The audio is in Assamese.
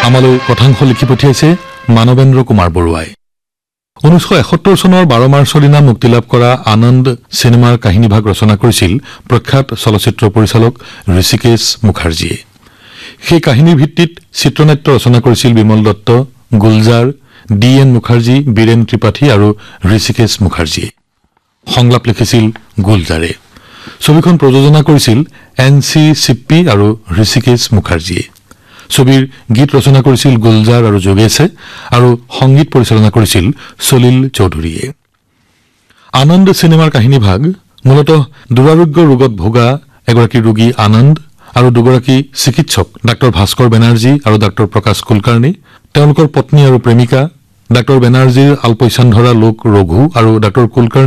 আমালৈ কথাংশ লিখি পঠিয়াইছে মানৱেন্দ্ৰ কুমাৰ বৰুৱাই। 1971 চনৰ 12 মাৰ্চৰ দিনা মুক্তিলাভ কৰা আনন্দ চিনেমাৰ কাহিনীভাগ ৰচনা কৰিছিল প্ৰখ্যাত চলচ্চিত্ৰ পৰিচালক ঋষিকেশ মুখাৰ্জীয়ে। সেই কাহিনীৰ ভিত্তিত চিত্ৰনাট্য ৰচনা কৰিছিল বিমল দত্ত, গুলজাৰ, ডি.এন. মুখাৰ্জী, বীৰেন ত্ৰিপাঠী আৰু ঋষিকেশ মুখাৰ্জীয়ে। সংলাপ লিখিছিল গুলজাৰে। ছবিখন প্ৰযোজনা কৰিছিল এন.চি. চিপ্পি আৰু ঋষিকেশ মুখাৰ্জীয়ে। ছবিৰ গীত ৰচনা কৰিছিল গুলজাৰ আৰু যোগেশে আৰু সংগীত পৰিচালনা কৰিছিল সলিল চৌধুৰীয়ে। আনন্দ চিনেমাৰ কাহিনীভাগ মূলতঃ দুৰাৰোগ্য ৰোগত ভোগা এগৰাকী ৰোগী আনন্দ আৰু দুগৰাকী চিকিৎসক ডাঃ ভাস্কৰ বেনাৰ্জী আৰু ডাঃ প্ৰকাশ কুলকাৰ্ণী, তেওঁলোকৰ পত্নী আৰু প্ৰেমিকা, ডাঃ বেনাৰ্জীৰ আলপৈচান ধৰা লোক ৰঘু আৰু ডাঃ কুলকাৰ্ণী